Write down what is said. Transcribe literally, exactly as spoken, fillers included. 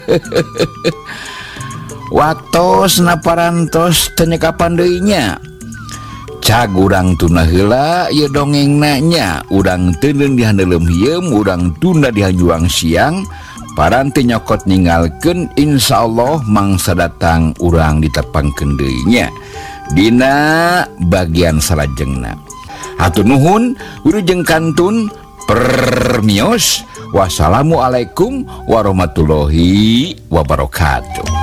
Watos naparantos tenyeka pandainya cag urang tuna heula ieu dongeng nanya urang teuneun di handelem hieum urang tunda di juang siang paranti nyokot ninggalkeun insyaallah mangsa datang urang ditepangkeun deui nya dina bagian salajengna. Hatur nuhun wilujeng kantun permios. Wassalamualaikum warahmatullahi wabarakatuh.